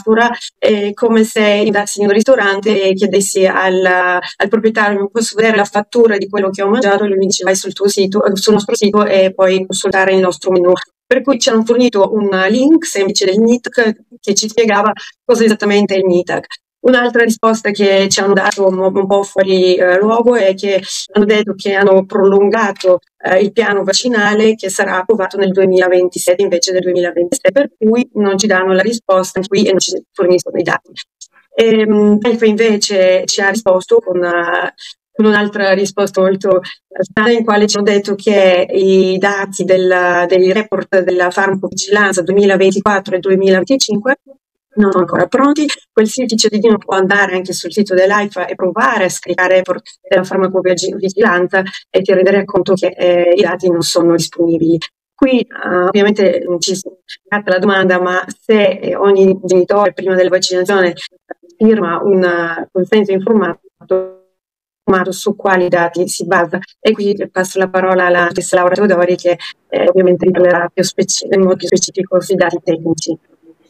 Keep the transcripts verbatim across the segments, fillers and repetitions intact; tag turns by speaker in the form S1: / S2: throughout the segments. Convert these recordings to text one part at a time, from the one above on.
S1: fattura, è come se andassi in un ristorante e chiedessi al, al proprietario: posso vedere la fattura di quello che ho mangiato? E lui mi dice: vai sul tuo sito, sul nostro sito e puoi consultare il nostro menu. Per cui ci hanno fornito un link semplice del N I T C che ci spiegava cosa esattamente è il N I T A C. Un'altra risposta che ci hanno dato un, un po' fuori eh, luogo è che hanno detto che hanno prolungato eh, il piano vaccinale, che sarà approvato nel duemilaventisette invece del duemilaventisei, per cui non ci danno la risposta qui e non ci forniscono i dati. E, um, EIFA invece ci ha risposto con, uh, con un'altra risposta molto strana, in quale ci hanno detto che i dati del, dei report della farmacovigilanza duemilaventiquattro e duemilaventicinque non sono ancora pronti. Qualsiasi cittadino può andare anche sul sito dell'AIFA e provare a scaricare il report della farmacovigilanza e ti renderai conto che eh, i dati non sono disponibili. Qui uh, ovviamente ci si fatta la domanda: ma se eh, ogni genitore prima della vaccinazione firma un uh, consenso informato, su quali dati si basa? E qui passo la parola alla dottoressa Laura Teodori, che eh, ovviamente parlerà più speci- in modo più specifico sui dati tecnici.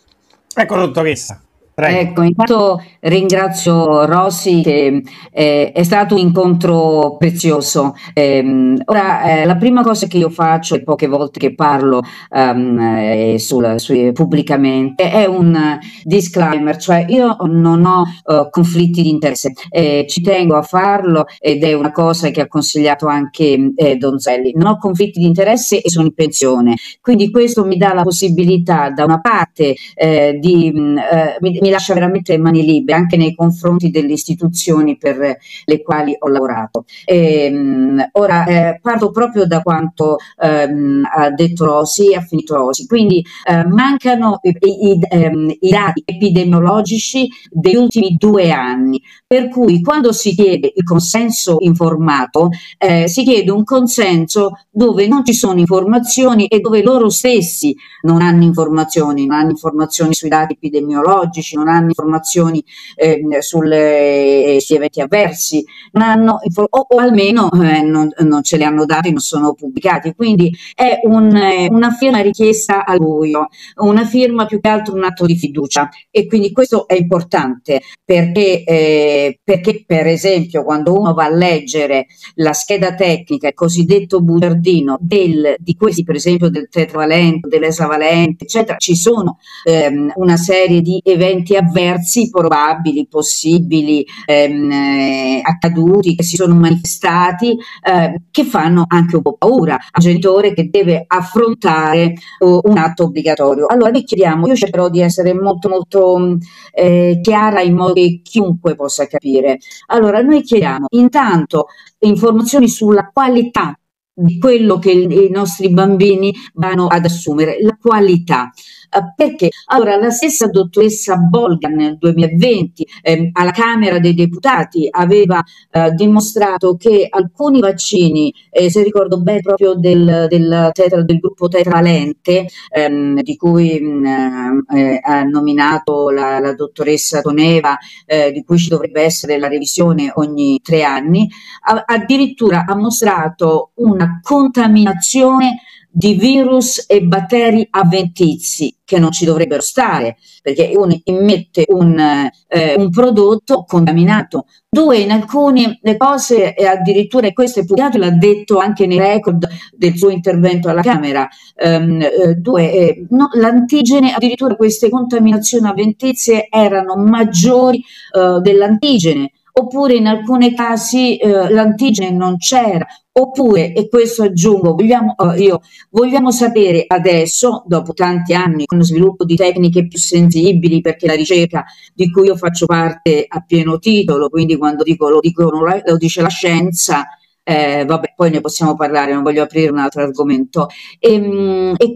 S2: Ecco, dottoressa. Prego.
S3: Ecco, intanto ringrazio Rosy, che eh, è stato un incontro prezioso. Eh, ora, eh, la prima cosa che io faccio, le poche volte che parlo um, eh, sul, su, pubblicamente, è un disclaimer, cioè io non ho uh, conflitti di interesse, eh, ci tengo a farlo ed è una cosa che ha consigliato anche eh, Donzelli. Non ho conflitti di interesse e sono in pensione, quindi questo mi dà la possibilità, da una parte, eh, di eh, mi, mi lascia veramente le mani libere anche nei confronti delle istituzioni per le quali ho lavorato. E, um, ora eh, parto proprio da quanto um, ha detto Rosy e ha finito Rosy. Quindi uh, mancano i, i, um, i dati epidemiologici degli ultimi due anni, per cui quando si chiede il consenso informato eh, si chiede un consenso dove non ci sono informazioni e dove loro stessi non hanno informazioni, non hanno informazioni sui dati epidemiologici, non hanno informazioni eh, sulle, sugli eventi avversi, non hanno, o, o almeno eh, non, non ce le hanno date, non sono pubblicati. Quindi è un, eh, una firma richiesta al buio, una firma più che altro un atto di fiducia, e quindi questo è importante perché, eh, perché per esempio quando uno va a leggere la scheda tecnica, il cosiddetto bugiardino del, di questi, per esempio del tetravalente, dell'esavalente, eccetera, ci sono ehm, una serie di eventi avversi probabili, possibili, ehm, eh, accaduti, che si sono manifestati, eh, che fanno anche un po' paura a un genitore che deve affrontare uh, un atto obbligatorio. Allora noi chiediamo, io cercherò di essere molto molto eh, chiara in modo che chiunque possa capire. Allora noi chiediamo intanto informazioni sulla qualità di quello che i nostri bambini vanno ad assumere, la qualità. Uh, perché? Allora, la stessa dottoressa Bolgan nel duemilaventi ehm, alla Camera dei Deputati aveva uh, dimostrato che alcuni vaccini, eh, se ricordo bene proprio del, del, tetra, del gruppo tetravalente, ehm, di cui mh, eh, ha nominato la, la dottoressa Toneva, eh, di cui ci dovrebbe essere la revisione ogni tre anni, a, addirittura ha mostrato una contaminazione di virus e batteri avventizi che non ci dovrebbero stare, perché uno immette un, eh, un prodotto contaminato. Due, in alcune cose, e addirittura questo è pubblicato, l'ha detto anche nei record del suo intervento alla Camera, ehm, eh, due, eh, no, l'antigene, addirittura queste contaminazioni avventizie erano maggiori eh, dell'antigene, oppure in alcuni casi eh, l'antigene non c'era, oppure, e questo aggiungo, vogliamo, eh, io, vogliamo sapere adesso, dopo tanti anni, con lo sviluppo di tecniche più sensibili, perché la ricerca di cui io faccio parte a pieno titolo, quindi quando dico lo, dico, lo dice la scienza, eh, vabbè, poi ne possiamo parlare, non voglio aprire un altro argomento. E, e